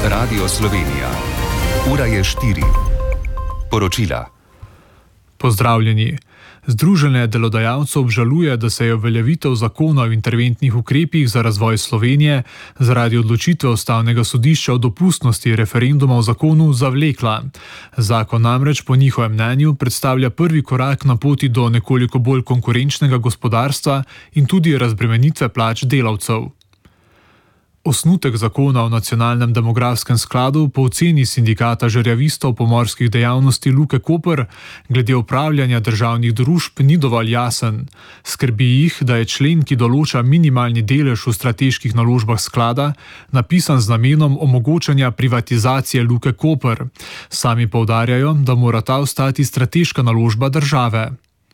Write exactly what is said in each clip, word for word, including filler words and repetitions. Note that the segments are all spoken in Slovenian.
Radio Slovenija. Ura je štiri. Poročila. Pozdravljeni. Združenje delodajalcev obžaluje, da se je uveljavitev zakona o interventnih ukrepih za razvoj Slovenije zaradi odločitve Ustavnega sodišča o dopustnosti referenduma o zakonu zavlekla. Zakon namreč po njihovem mnenju predstavlja prvi korak na poti do nekoliko bolj konkurenčnega gospodarstva in tudi razbremenitve plač delavcev. Osnutek zakona o nacionalnem demografskem skladu po oceni sindikata žerjavistov pomorskih dejavnosti Luke Koper glede upravljanja državnih družb ni dovolj jasen. Skrbi jih, da je člen, ki določa minimalni delež v strateških naložbah sklada, napisan z namenom omogočanja privatizacije Luke Koper. Sami poudarjajo, da mora ta ostati strateška naložba države.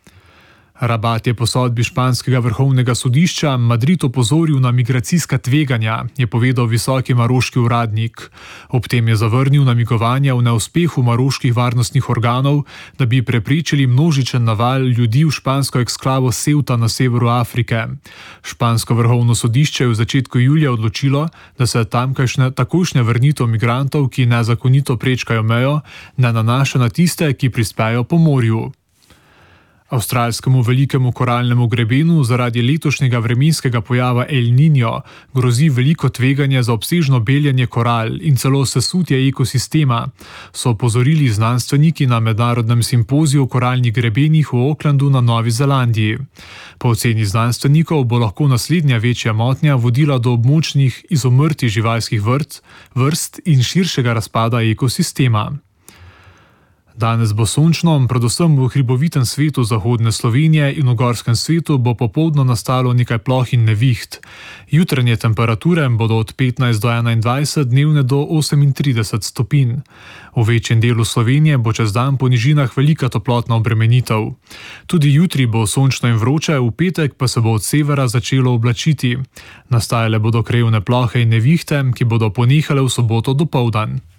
Rabat je po sodbi španskega vrhovnega sodišča Madrid opozoril na migracijska tveganja, je povedal visoki maroški uradnik. Ob tem je zavrnil namigovanja v neuspehu maroških varnostnih organov, da bi preprečili množičen naval ljudi v špansko eksklavo Ceuta na severu Afrike. Špansko vrhovno sodišče je v začetku julija odločilo, da se tamkajšnja takojšnja vrnitev migrantov, ki nezakonito prečkajo mejo, ne nanaša na tiste, ki prispejo po morju. Avstralskemu velikemu koralnemu grebenu zaradi letošnjega vremenskega pojava El Niño grozi veliko tveganje za obsežno beljenje koral in celo sesutje ekosistema, so opozorili znanstveniki na mednarodnem simpoziju o koralnih grebenih v Aucklandu na Novi Zelandiji. Po oceni znanstvenikov bo lahko naslednja večja motnja vodila do območnih izumrtij živalskih vrst, vrst in širšega razpada ekosistema. Danes bo sončno, predvsem v hribovitem svetu zahodne Slovenije in v gorskem svetu bo popoldne nastalo nekaj ploh in neviht. Jutranje temperature bodo od petnajst do enaindvajset, dnevne do osemintrideset stopinj. V večjem delu Slovenije bo čez dan po nižinah velika toplotna obremenitev. Tudi jutri bo sončno in vroče, v petek pa se bo od severa začelo oblačiti. Nastajale bodo krajevne plohe in nevihte, ki bodo ponehale v soboto dopoldan.